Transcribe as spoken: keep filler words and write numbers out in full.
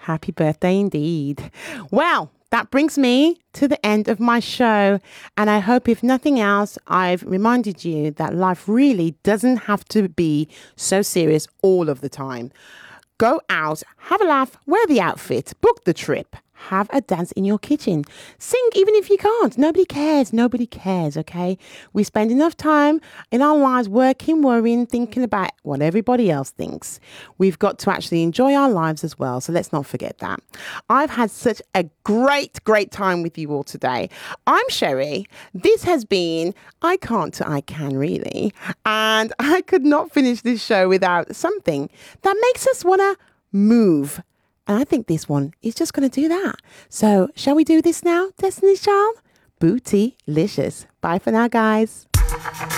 Happy birthday indeed. Well, that brings me to the end of my show. And I hope, if nothing else, I've reminded you that life really doesn't have to be so serious all of the time. Go out, have a laugh, wear the outfit, book the trip. Have a dance in your kitchen. Sing even if you can't. Nobody cares. Nobody cares, okay? We spend enough time in our lives working, worrying, thinking about what everybody else thinks. We've got to actually enjoy our lives as well, so let's not forget that. I've had such a great, great time with you all today. I'm Sherry. This has been I Can't to I Can, really. And I could not finish this show without something that makes us want to move. And I think this one is just going to do that. So shall we do this now, Destiny's Child? Bootylicious. Bye for now, guys.